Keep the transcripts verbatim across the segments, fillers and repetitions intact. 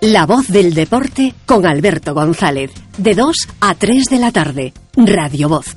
La voz del deporte con Alberto González, de dos a tres de la tarde. Radio Voz.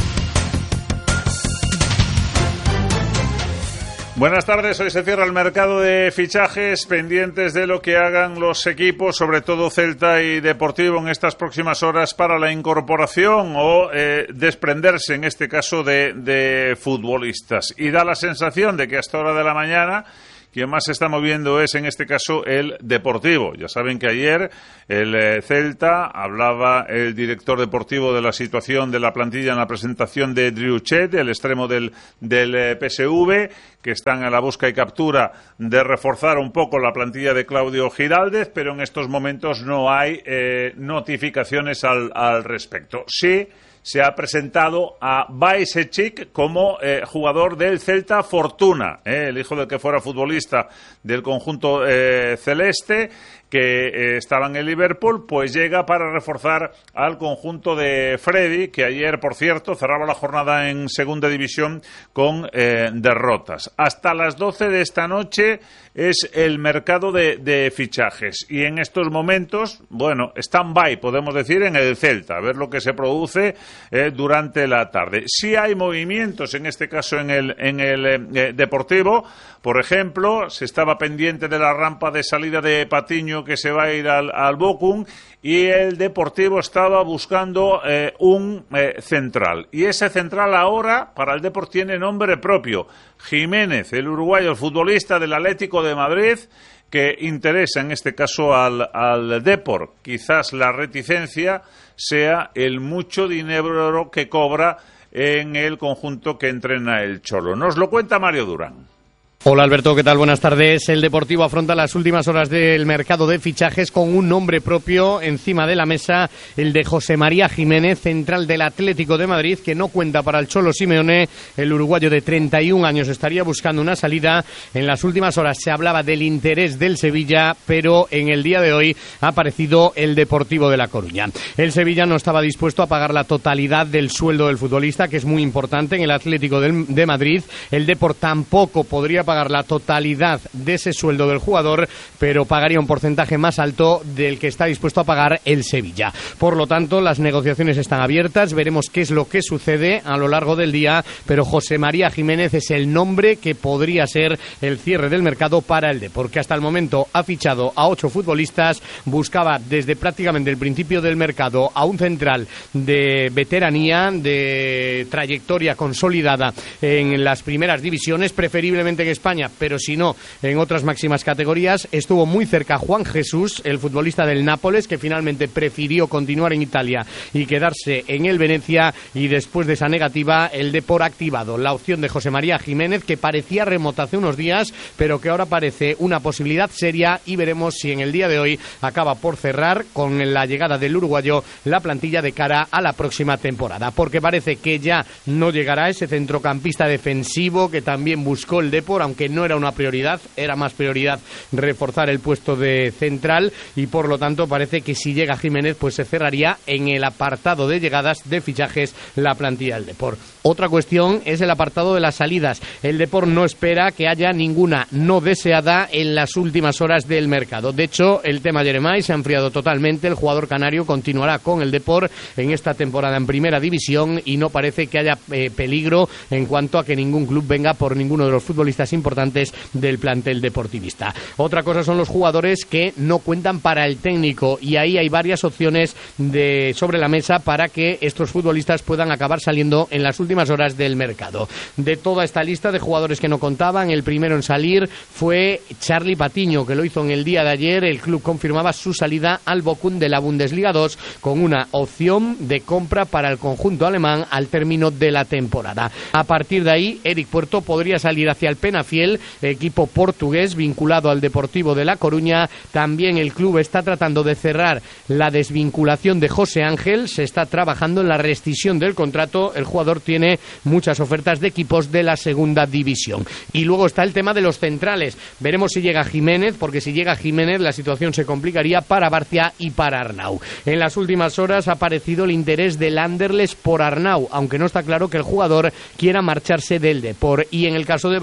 Buenas tardes, hoy se cierra el mercado de fichajes, pendientes de lo que hagan los equipos, sobre todo Celta y Deportivo, en estas próximas horas para la incorporación o eh, desprenderse, en este caso, de, de futbolistas. Y da la sensación de que hasta hora de la mañana quien más se está moviendo es, en este caso, el Deportivo. Ya saben que ayer el eh, Celta, hablaba el director deportivo de la situación de la plantilla en la presentación de Drew Chet, el extremo del, del eh, P S V, que están a la busca y captura de reforzar un poco la plantilla de Claudio Giraldez, pero en estos momentos no hay eh, notificaciones al, al respecto. Sí se ha presentado a Bajcetic como eh, jugador del Celta Fortuna, eh, el hijo del que fuera futbolista del conjunto eh, celeste, que eh, estaba en el Liverpool, pues llega para reforzar al conjunto de Freddy, que ayer, por cierto, cerraba la jornada en segunda división con eh, derrotas. Hasta las doce de esta noche es el mercado de, de fichajes, y en estos momentos, bueno, stand-by, podemos decir, en el Celta, a ver lo que se produce eh, durante la tarde. Sí hay movimientos, en este caso en el, en el eh, Deportivo. Por ejemplo, se estaba pendiente de la rampa de salida de Patiño, que se va a ir al, al Bochum, y el Deportivo estaba buscando eh, un eh, central. Y ese central ahora, para el Depor, tiene nombre propio. Jiménez, el uruguayo, el futbolista del Atlético de Madrid, que interesa en este caso al, al Depor. Quizás la reticencia sea el mucho dinero que cobra en el conjunto que entrena el Cholo. Nos lo cuenta Mario Durán. Hola Alberto, ¿qué tal? Buenas tardes. El Deportivo afronta las últimas horas del mercado de fichajes con un nombre propio encima de la mesa, el de José María Jiménez, central del Atlético de Madrid, que no cuenta para el Cholo Simeone. El uruguayo de treinta y un años estaría buscando una salida. En las últimas horas se hablaba del interés del Sevilla, pero en el día de hoy ha aparecido el Deportivo de La Coruña. El Sevilla no estaba dispuesto a pagar la totalidad del sueldo del futbolista, que es muy importante en el Atlético de Madrid. El Depor tampoco podría pagar pagar la totalidad de ese sueldo del jugador, pero pagaría un porcentaje más alto del que está dispuesto a pagar el Sevilla. Por lo tanto, las negociaciones están abiertas, veremos qué es lo que sucede a lo largo del día, pero José María Jiménez es el nombre que podría ser el cierre del mercado para el Depor, porque hasta el momento ha fichado a ocho futbolistas, buscaba desde prácticamente el principio del mercado a un central de veteranía, de trayectoria consolidada en las primeras divisiones, preferiblemente en España, pero si no, en otras máximas categorías. Estuvo muy cerca Juan Jesús, el futbolista del Nápoles, que finalmente prefirió continuar en Italia y quedarse en el Venecia, y después de esa negativa, el Depor ha activado la opción de José María Jiménez, que parecía remota hace unos días, pero que ahora parece una posibilidad seria, y veremos si en el día de hoy acaba por cerrar con la llegada del uruguayo la plantilla de cara a la próxima temporada, porque parece que ya no llegará ese centrocampista defensivo que también buscó el Depor, aunque no era una prioridad, era más prioridad reforzar el puesto de central, y por lo tanto parece que si llega Jiménez, pues se cerraría en el apartado de llegadas de fichajes la plantilla del Depor. Otra cuestión es el apartado de las salidas. El Depor no espera que haya ninguna no deseada en las últimas horas del mercado. De hecho, el tema Jeremai se ha enfriado totalmente. El jugador canario continuará con el Depor en esta temporada en primera división, y no parece que haya eh, peligro en cuanto a que ningún club venga por ninguno de los futbolistas importantes del plantel deportivista. Otra cosa son los jugadores que no cuentan para el técnico, y ahí hay varias opciones de sobre la mesa para que estos futbolistas puedan acabar saliendo en las últimas horas del mercado. De toda esta lista de jugadores que no contaban, el primero en salir fue Charlie Patiño, que lo hizo en el día de ayer. El club confirmaba su salida al Bochum de la Bundesliga dos con una opción de compra para el conjunto alemán al término de la temporada. A partir de ahí, Eric Puerto podría salir hacia el Penafiel, equipo portugués vinculado al Deportivo de La Coruña. También el club está tratando de cerrar la desvinculación de José Ángel, se está trabajando en la rescisión del contrato. El jugador tiene muchas ofertas de equipos de la segunda división. Y luego está el tema de los centrales. Veremos si llega Jiménez, porque si llega Jiménez la situación se complicaría para Barcia y para Arnau. En las últimas horas ha aparecido el interés del Anderlecht por Arnau, aunque no está claro que el jugador quiera marcharse del Depor. Y en el caso de Barcia,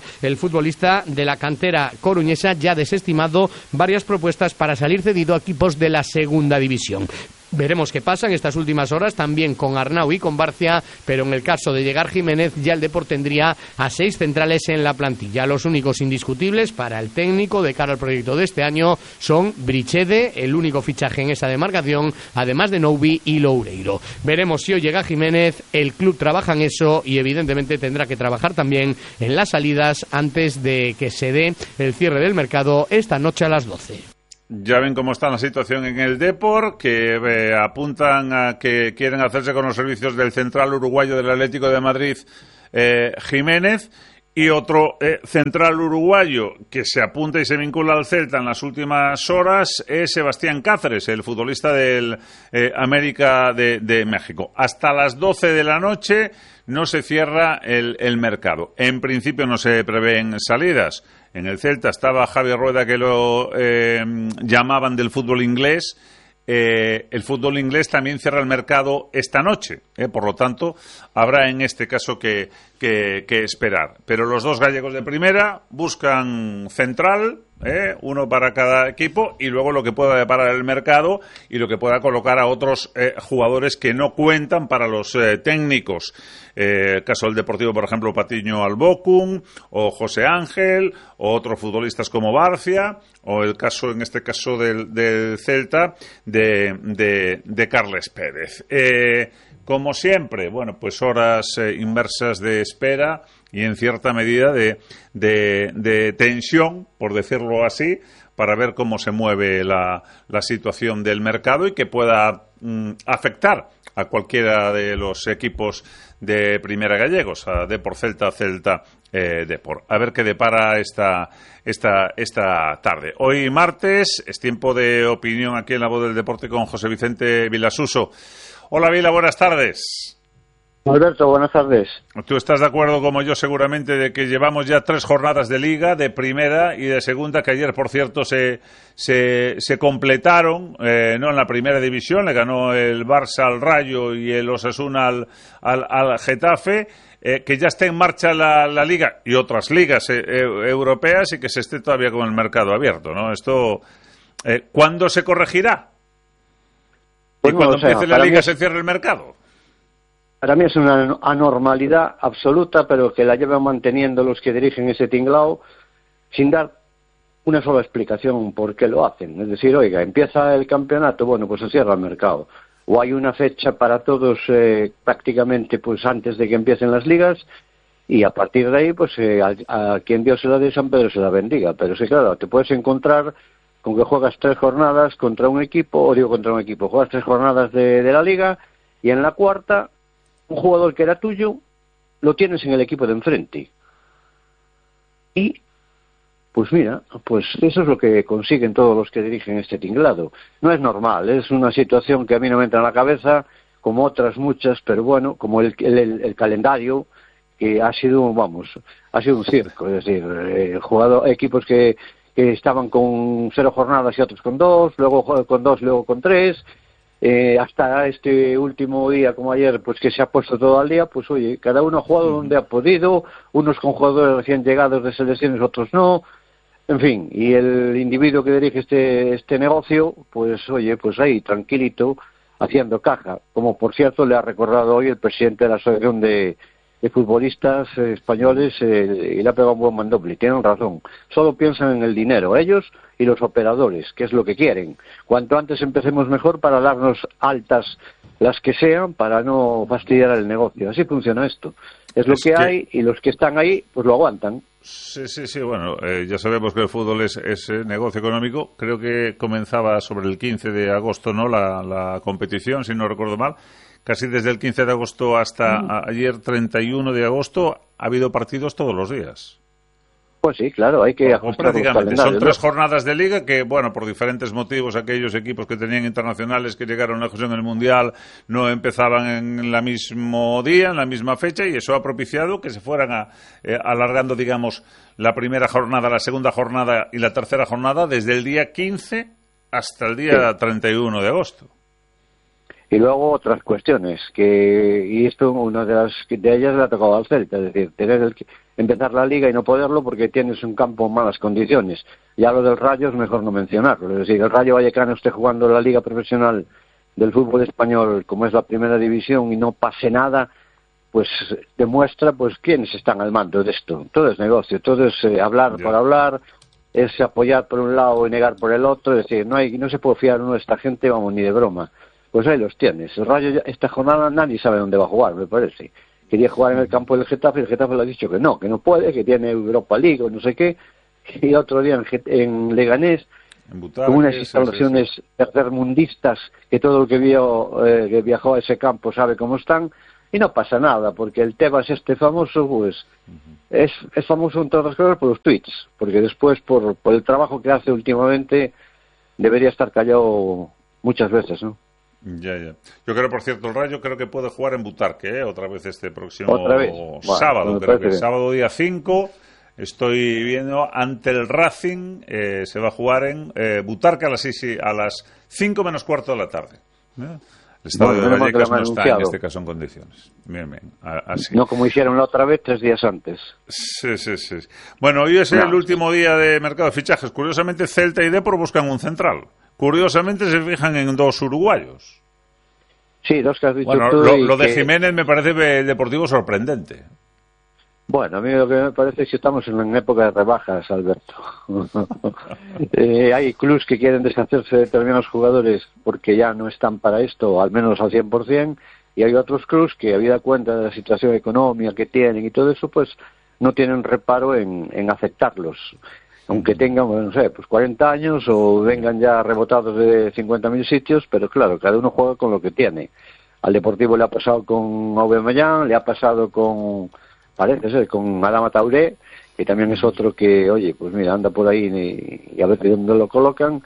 el futbolista de la cantera coruñesa ya ha desestimado varias propuestas para salir cedido a equipos de la segunda división. Veremos qué pasa en estas últimas horas también con Arnau y con Barcia, pero en el caso de llegar Jiménez ya el Depor tendría a seis centrales en la plantilla. Los únicos indiscutibles para el técnico de cara al proyecto de este año son Brichede, el único fichaje en esa demarcación, además de Noubi y Loureiro. Veremos si hoy llega Jiménez, el club trabaja en eso y evidentemente tendrá que trabajar también en las salidas antes de que se dé el cierre del mercado esta noche a las doce. Ya ven cómo está la situación en el Depor, que eh, apuntan a que quieren hacerse con los servicios del central uruguayo del Atlético de Madrid, eh, Jiménez, y otro eh, central uruguayo que se apunta y se vincula al Celta en las últimas horas es Sebastián Cáceres, el futbolista del eh, América de, de México. Hasta las doce de la noche no se cierra el, el mercado. En principio no se prevén salidas. En el Celta estaba Javier Rueda, que lo eh, llamaban del fútbol inglés. Eh, el fútbol inglés también cierra el mercado esta noche, eh, por lo tanto habrá en este caso que, que, que esperar. Pero los dos gallegos de primera buscan central, eh, uno para cada equipo, y luego lo que pueda deparar el mercado y lo que pueda colocar a otros eh, jugadores que no cuentan para los eh, técnicos. Eh, el caso del Deportivo, por ejemplo, Patiño Albocum, o José Ángel, o otros futbolistas como Barcia, o el caso, en este caso, del, del Celta, de, de, de Carles Pérez. Eh, como siempre, bueno, pues horas eh, inmersas de espera y en cierta medida de, de, de tensión, por decirlo así, para ver cómo se mueve la, la situación del mercado y que pueda mm, afectar a cualquiera de los equipos de primera gallegos, a Depor Celta, Celta eh, Depor. A ver qué depara esta, esta, esta tarde. Hoy martes es tiempo de opinión aquí en La Voz del Deporte con José Vicente Vilasuso. Hola Vila, buenas tardes. Alberto, buenas tardes. Tú estás de acuerdo, como yo seguramente, de que llevamos ya tres jornadas de Liga, de Primera y de Segunda, que ayer, por cierto, se se, se completaron, eh, no en la Primera División, le ganó el Barça al Rayo y el Osasuna al, al, al Getafe, eh, que ya esté en marcha la, la Liga y otras ligas eh, eh, europeas y que se esté todavía con el mercado abierto, ¿no? Esto, eh, ¿cuándo se corregirá? Pues ¿Y cuando no, o sea, empiece la Liga mí... se cierre el mercado? Para mí es una anormalidad absoluta, pero que la llevan manteniendo los que dirigen ese tinglao sin dar una sola explicación por qué lo hacen. Es decir, oiga, empieza el campeonato, bueno, pues se cierra el mercado. O hay una fecha para todos eh, prácticamente pues antes de que empiecen las ligas y a partir de ahí, pues eh, a, a quien Dios se la dé, San Pedro se la bendiga. Pero sí, claro, te puedes encontrar con que juegas tres jornadas contra un equipo, o digo contra un equipo, juegas tres jornadas de, de la liga y en la cuarta un jugador que era tuyo lo tienes en el equipo de enfrente. Y, pues mira, pues eso es lo que consiguen todos los que dirigen este tinglado. No es normal, es una situación que a mí no me entra en la cabeza, como otras muchas, pero bueno, como el, el, el calendario, que ha sido, vamos, ha sido un circo. Es decir, eh, jugador, equipos que, que estaban con cero jornadas y otros con dos, luego con dos, luego con tres... Eh, hasta este último día como ayer, pues que se ha puesto todo al día, pues oye, cada uno ha jugado donde ha podido, unos con jugadores recién llegados de selecciones, otros no, en fin, y el individuo que dirige este este negocio, pues oye, pues ahí tranquilito, haciendo caja, como por cierto le ha recordado hoy el presidente de la Asociación de, de Futbolistas eh, Españoles, eh, y le ha pegado un buen mandoble. Tienen razón, solo piensan en el dinero, ellos y los operadores, que es lo que quieren. Cuanto antes empecemos mejor para darnos altas las que sean, para no fastidiar el negocio. Así funciona esto. Es lo es que, que hay y los que están ahí, pues lo aguantan. Sí, sí, sí. Bueno, eh, ya sabemos que el fútbol es, es eh, negocio económico. Creo que comenzaba sobre el quince de agosto, ¿no? La, la competición, si no recuerdo mal. Casi desde el quince de agosto hasta mm. ayer, treinta y uno de agosto, ha habido partidos todos los días. Pues sí, claro, hay que bueno, ajustar prácticamente. los Son tres ¿no? jornadas de liga que, bueno, por diferentes motivos, aquellos equipos que tenían internacionales que llegaron lejos en el Mundial no empezaban en el mismo día, en la misma fecha, y eso ha propiciado que se fueran a, eh, alargando, digamos, la primera jornada, la segunda jornada y la tercera jornada desde el día quince hasta el día sí. treinta y uno de agosto. Y luego otras cuestiones, que y esto una de las de ellas le ha tocado al Celta, es decir, tener el, empezar la liga y no poderlo porque tienes un campo en malas condiciones. Ya lo del Rayo es mejor no mencionarlo, es decir, el Rayo Vallecano esté jugando la liga profesional del fútbol español como es la primera división y no pase nada, pues demuestra pues quiénes están al mando de esto. Todo es negocio, todo es eh, hablar yeah. por hablar, es apoyar por un lado y negar por el otro, es decir, no hay no se puede fiar uno de esta gente, vamos, ni de broma. Pues ahí los tienes. El Rayo esta jornada nadie sabe dónde va a jugar, me parece. Quería jugar en el campo del Getafe y el Getafe le ha dicho que no, que no puede, que tiene Europa League o no sé qué. Y otro día en, en Leganés, en Butarque, con unas instalaciones sí, sí, sí. tercermundistas, que todo el que, vio, eh, que viajó a ese campo sabe cómo están, y no pasa nada, porque el Tebas este famoso, pues, uh-huh. es, es famoso en todas las cosas por los tweets, porque después por, por el trabajo que hace últimamente debería estar callado muchas veces, ¿no? Ya, ya. Yo creo, por cierto, el Rayo creo que puede jugar en Butarque, ¿eh? Otra vez este próximo ¿Otra vez? sábado, bueno, creo que el sábado día cinco, estoy viendo ante el Racing, eh, se va a jugar en eh, Butarque a las seis, a las cinco menos cuarto de la tarde. ¿eh? El estadio bueno, de Vallecas no está en este caso en condiciones. Bien, bien, así. No como hicieron la otra vez tres días antes. Sí, sí, sí. Bueno, hoy es no. el último día de mercado de fichajes. Curiosamente, Celta y Depor buscan un central. Curiosamente se fijan en dos uruguayos. Sí, dos que has dicho bueno, tú. Lo, lo de que... Jiménez me parece deportivo sorprendente. Bueno, a mí lo que me parece es que estamos en época de rebajas, Alberto. eh, hay clubs que quieren deshacerse de determinados jugadores porque ya no están para esto, al menos al cien por ciento, y hay otros clubs que, habida cuenta de la situación económica que tienen y todo eso, pues no tienen reparo en, en aceptarlos. Aunque tengan, bueno, no sé, pues cuarenta años o vengan ya rebotados de cincuenta mil sitios, pero claro, cada uno juega con lo que tiene. Al Deportivo le ha pasado con Aubameyang, le ha pasado con, parece ser, con Adama Traoré, que también es otro que, oye, pues mira, anda por ahí y, y a ver de dónde lo colocan.